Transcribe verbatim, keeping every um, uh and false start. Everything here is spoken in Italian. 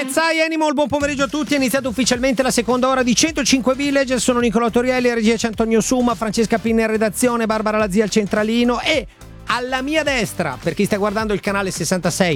Let's Eye Animal, buon pomeriggio a tutti. È iniziata ufficialmente la seconda ora di centocinque Village. Sono Nicolò Torielli, regia c'è Antonio Suma, Francesca Pinna in redazione, Barbara Lazia al centralino e alla mia destra, per chi sta guardando il canale sessantasei